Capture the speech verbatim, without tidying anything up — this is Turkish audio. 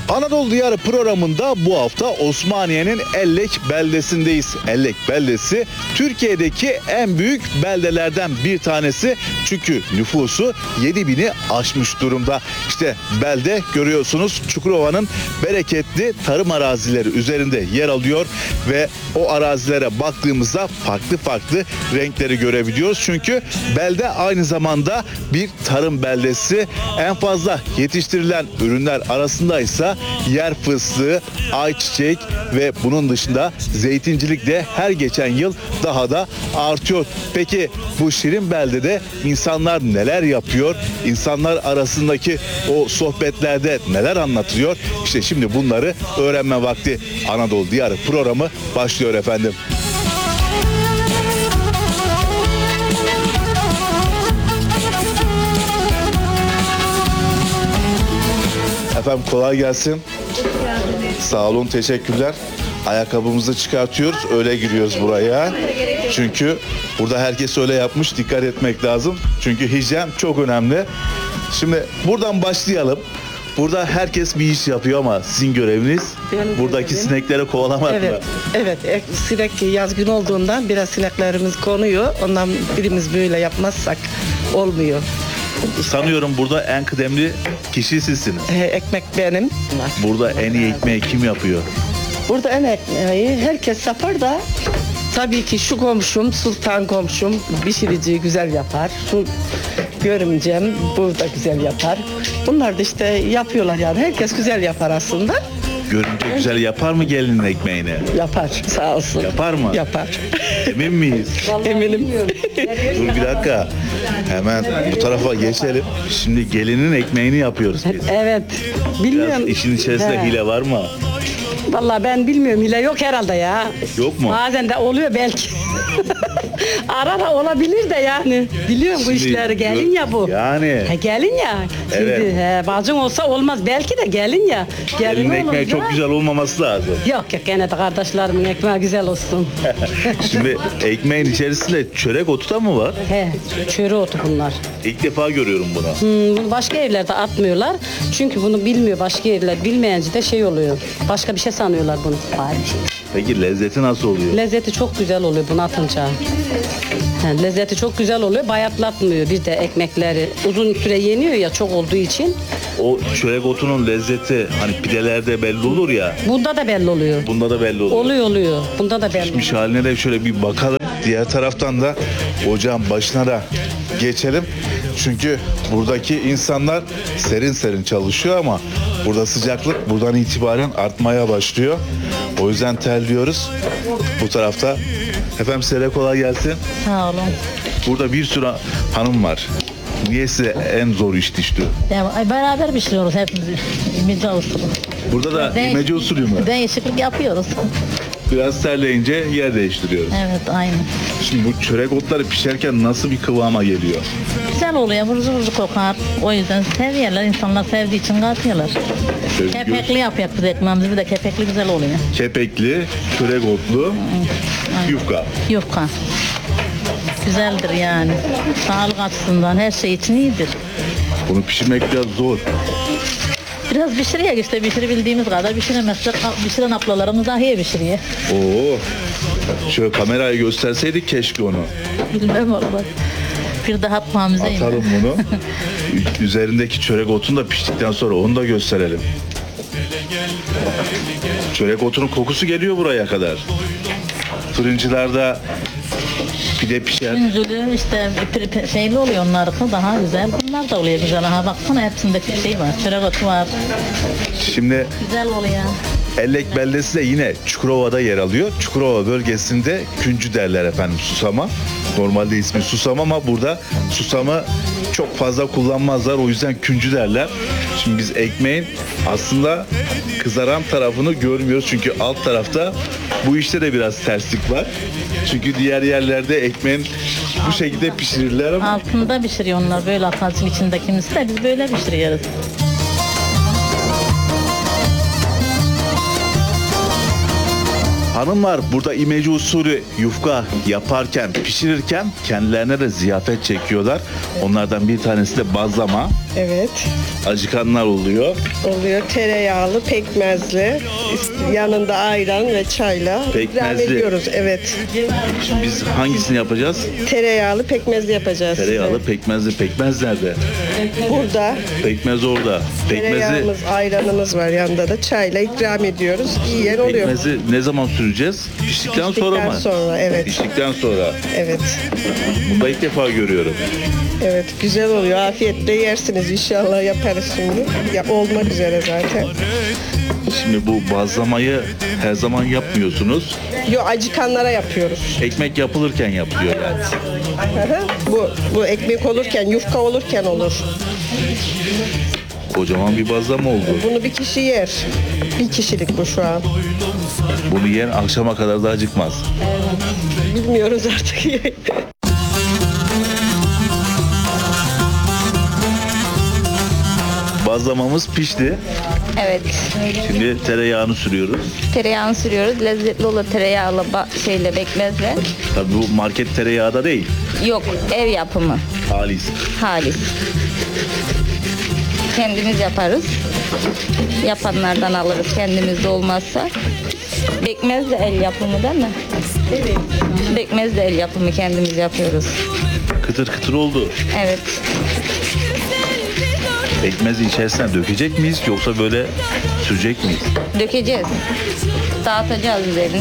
Anadolu Diyarı programında bu hafta Osmaniye'nin Ellek beldesindeyiz. Ellek beldesi Türkiye'deki en büyük beldelerden bir tanesi. Çünkü nüfusu yedi bini aşmış durumda. İşte belde görüyorsunuz Çukurova'nın bereketli tarım arazileri üzerinde yer alıyor ve o arazilere baktığımızda farklı farklı renkleri görebiliyoruz. Çünkü belde aynı zamanda bir tarım beldesi. En fazla yetiştirilen ürünler arasında ise yer fıstığı, ayçiçek ve bunun dışında zeytincilik de her geçen yıl daha da artıyor. Peki bu şirin beldede insanlar neler yapıyor? İnsanlar arasındaki o sohbetlerde neler anlatılıyor? İşte şimdi bunları öğrenme vakti. Anadolu Diyarı programı başlıyor efendim. Efendim kolay gelsin. Sağ olun, teşekkürler. Ayakkabımızı çıkartıyoruz, öyle giriyoruz buraya. Çünkü burada herkes öyle yapmış, dikkat etmek lazım. Çünkü hijyen çok önemli. Şimdi buradan başlayalım. Burada herkes bir iş yapıyor ama sizin göreviniz Benim buradaki görevim, sinekleri kovalamak evet, mı? Evet, evet. Sinek yaz günü olduğundan biraz sineklerimiz konuyor. Ondan birimiz böyle yapmazsak olmuyor. Sanıyorum burada en kıdemli kişi sizsiniz. Ee, ekmek benim. Burada en iyi ekmeği kim yapıyor? Burada en ekmeği herkes yapar da tabii ki şu komşum, Sultan komşum pişirici güzel yapar. Şu görümcem burada güzel yapar. Bunlar da işte yapıyorlar yani. Herkes güzel yapar aslında. Görünce güzel yapar mı gelinin ekmeğini? Yapar, sağ olsun. Yapar mı? Yapar. Emin miyiz? Eminim. Dur bir dakika. Hemen bu tarafa geçelim. Şimdi gelinin ekmeğini yapıyoruz biz. Evet. Bilmiyorum. Biraz işin içerisinde He. hile var mı? Vallahi ben bilmiyorum, hile yok herhalde ya. Yok mu? Bazen de oluyor belki. Ara ara olabilir de yani. Biliyorum bu Şimdi işleri, gelin gör- ya bu. Yani. He, gelin ya. Şimdi Evet. he, bacın olsa olmaz belki de gelin ya. Gelinin ekmeği olunca- çok güzel olmaması lazım. Yok yok, gene de kardeşlerimin ekmeği güzel olsun. Şimdi ekmeğin içerisinde çörek otu da mı var? He, çöre otu bunlar. İlk defa görüyorum bunu. Hmm, bunu başka evlerde atmıyorlar. Çünkü bunu bilmiyor başka evler. Bilmeyince de şey oluyor. Başka bir şey sanıyorlar bunu. Hayır. Peki lezzeti nasıl oluyor? Lezzeti çok güzel oluyor bunu atınca. Yani lezzeti çok güzel oluyor, bayatlatmıyor. Bir de ekmekleri uzun süre yeniyor ya, çok olduğu için. O çörek otunun lezzeti hani pidelerde belli olur ya. Bunda da belli oluyor. Bunda da belli oluyor. Oluyor oluyor. Bunda da belli. Pişmiş haline de şöyle bir bakalım. Diğer taraftan da ocağın başına da geçelim. Çünkü buradaki insanlar serin serin çalışıyor ama burada sıcaklık buradan itibaren artmaya başlıyor. O yüzden terliyoruz. Bu tarafta. Efendim size de kolay gelsin. Sağ olun. Burada bir sürü hanım var. Niye size en zor iş düştü? Ya, ay, beraber pişiriyoruz hepimiz. İmece usulü. Burada da Değiş- imece usulü mü? Değişiklik yapıyoruz. Biraz terleyince yer değiştiriyoruz. Evet, aynı. Şimdi bu çörek otları pişerken nasıl bir kıvama geliyor? Güzel oluyor, vurucu vurucu kokar. O yüzden seviyorlar, insanlar sevdiği için katıyorlar. Şöyle Kepekli yapıyor biz ekmeğimizi, bir de kepekli güzel oluyor. Kepekli, çörek otlu, yufka. Yufka. Güzeldir yani. Sağlık açısından her şey için iyidir. Bunu pişirmek biraz zor. Biraz pişiriyor işte, pişirebildiğimiz kadar pişiremezsek pişiren ablalarımız daha iyi pişiriyor. Oo. Şöyle kamerayı gösterseydik keşke onu. Bilmem vallahi. Bir daha yapmamıza Atalım bunu. Ü- Üzerindeki çörek otunu da piştikten sonra onu da gösterelim. Çörek otunun kokusu geliyor buraya kadar. Fırıncılarda pide pişer. Üzülü işte pir- pir- şeyli oluyor onlar daha güzel. Bunlar da oluyor güzel. Ha baksana hepsinde bir şey var. Çörek otu var. Şimdi Güzel oluyor. Ellek beldesi de yine Çukurova'da yer alıyor. Çukurova bölgesinde küncü derler efendim, susama. Normalde ismi susam ama burada susamı çok fazla kullanmazlar. O yüzden küncü derler. Şimdi biz ekmeğin aslında kızaran tarafını görmüyoruz. Çünkü alt tarafta bu işte de biraz terslik var. Çünkü diğer yerlerde ekmeğin bu şekilde pişirirler ama Altında pişiriyor onlar böyle atasın içindekimizi de biz böyle pişiriyoruz. hanımlar burada imece usulü yufka yaparken, pişirirken kendilerine de ziyafet çekiyorlar. Onlardan bir tanesi de bazlama. Evet. Acıkanlar oluyor. Oluyor tereyağlı, pekmezli, yanında ayran ve çayla ikram Pekmezli. ediyoruz. Evet. Şimdi biz hangisini yapacağız? Tereyağlı, pekmezli yapacağız. Tereyağlı, pekmezli. Pekmez nerede? Burada Pekmez orada. Pekmezi, tereyağımız, ayranımız var yanında da çayla ikram ediyoruz. Yiyen oluyor. pekmezi ne zaman süreceğiz? Piştikten sonra Piştikten mı? sonra, evet. Piştikten sonra. Evet. Bunu da ilk defa görüyorum. Evet, güzel oluyor. Afiyetle yersiniz inşallah, yaparız şimdi. Ya, olmak üzere zaten. Şimdi bu bazlamayı her zaman yapmıyorsunuz. Yo, acıkanlara yapıyoruz. Ekmek yapılırken yapılıyor yani. Hı hı. bu bu ekmek olurken, yufka olurken olur. Kocaman bir bazlama oldu. Bunu bir kişi yer. Bir kişilik bu şu an. Bunu yiyen akşama kadar da acıkmaz. Bilmiyoruz artık. Bazlamamız pişti. Evet. Şimdi tereyağını sürüyoruz. Tereyağını sürüyoruz. Lezzetli olur tereyağlı ba- şeyle bekmezle. Tabii bu market tereyağı da değil. Yok, ev yapımı. Halis. Halis. Kendimiz yaparız. Yapanlardan alırız kendimiz de olmazsa. Bekmez de el yapımı değil mi? Evet. Bekmez de el yapımı kendimiz yapıyoruz. Kıtır kıtır oldu. Evet. Pekmezi içerisine dökecek miyiz yoksa böyle sürecek miyiz? Dökeceğiz. Dağıtacağız üzerine.